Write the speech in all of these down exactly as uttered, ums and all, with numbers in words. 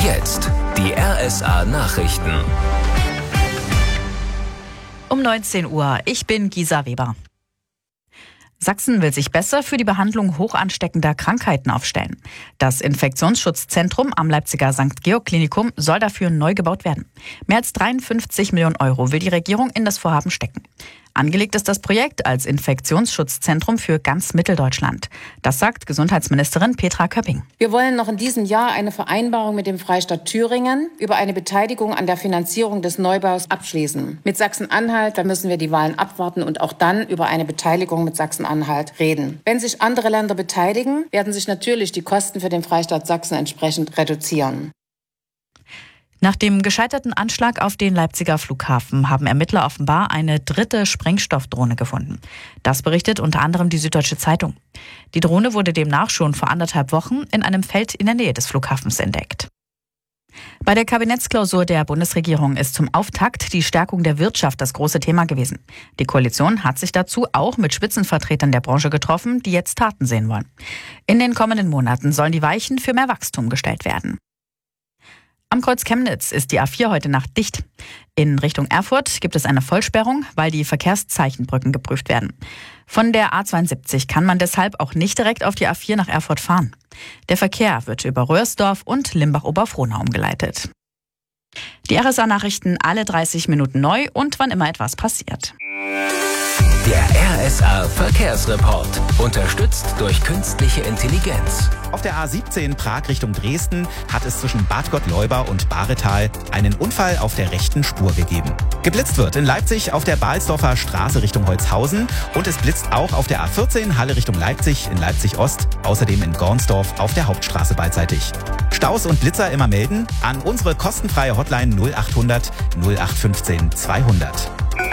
Jetzt die R S A-Nachrichten. Um neunzehn Uhr, ich bin Gisa Weber. Sachsen will sich besser für die Behandlung hochansteckender Krankheiten aufstellen. Das Infektionsschutzzentrum am Leipziger Sankt Georg Klinikum soll dafür neu gebaut werden. Mehr als dreiundfünfzig Millionen Euro will die Regierung in das Vorhaben stecken. Angelegt ist das Projekt als Infektionsschutzzentrum für ganz Mitteldeutschland. Das sagt Gesundheitsministerin Petra Köpping. Wir wollen noch in diesem Jahr eine Vereinbarung mit dem Freistaat Thüringen über eine Beteiligung an der Finanzierung des Neubaus abschließen. Mit Sachsen-Anhalt, da müssen wir die Wahlen abwarten und auch dann über eine Beteiligung mit Sachsen-Anhalt reden. Wenn sich andere Länder beteiligen, werden sich natürlich die Kosten für den Freistaat Sachsen entsprechend reduzieren. Nach dem gescheiterten Anschlag auf den Leipziger Flughafen haben Ermittler offenbar eine dritte Sprengstoffdrohne gefunden. Das berichtet unter anderem die Süddeutsche Zeitung. Die Drohne wurde demnach schon vor anderthalb Wochen in einem Feld in der Nähe des Flughafens entdeckt. Bei der Kabinettsklausur der Bundesregierung ist zum Auftakt die Stärkung der Wirtschaft das große Thema gewesen. Die Koalition hat sich dazu auch mit Spitzenvertretern der Branche getroffen, die jetzt Taten sehen wollen. In den kommenden Monaten sollen die Weichen für mehr Wachstum gestellt werden. Am Kreuz Chemnitz ist die A vier heute Nacht dicht. In Richtung Erfurt gibt es eine Vollsperrung, weil die Verkehrszeichenbrücken geprüft werden. Von der A zweiundsiebzig kann man deshalb auch nicht direkt auf die A vier nach Erfurt fahren. Der Verkehr wird über Röhrsdorf und Limbach-Oberfrohna umgeleitet. Die R S A-Nachrichten alle dreißig Minuten neu und wann immer etwas passiert. Der R S A-Verkehrsreport. Unterstützt durch künstliche Intelligenz. Auf der A siebzehn Prag Richtung Dresden hat es zwischen Bad Gottleuba und Baretal einen Unfall auf der rechten Spur gegeben. Geblitzt wird in Leipzig auf der Balsdorfer Straße Richtung Holzhausen und es blitzt auch auf der A vierzehn Halle Richtung Leipzig in Leipzig-Ost, außerdem in Gornsdorf auf der Hauptstraße beidseitig. Staus und Blitzer immer melden an unsere kostenfreie Hotline null achthundert null acht fünfzehn zweihundert.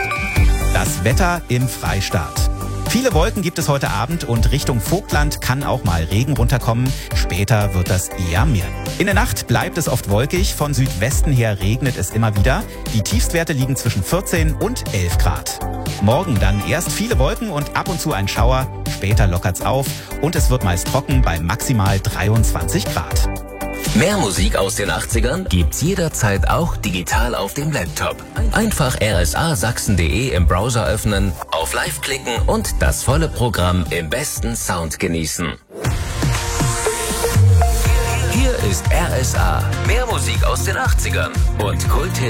Das Wetter im Freistaat. Viele Wolken gibt es heute Abend und Richtung Vogtland kann auch mal Regen runterkommen. Später wird das eher mehr. In der Nacht bleibt es oft wolkig, von Südwesten her regnet es immer wieder. Die Tiefstwerte liegen zwischen vierzehn und elf Grad. Morgen dann erst viele Wolken und ab und zu ein Schauer. Später lockert's auf und es wird meist trocken bei maximal dreiundzwanzig Grad. Mehr Musik aus den achtzigern gibt's jederzeit auch digital auf dem Laptop. Einfach r s a sachsen punkt d e im Browser öffnen, auf Live klicken und das volle Programm im besten Sound genießen. Hier ist R S A. Mehr Musik aus den achtzigern und Kulthits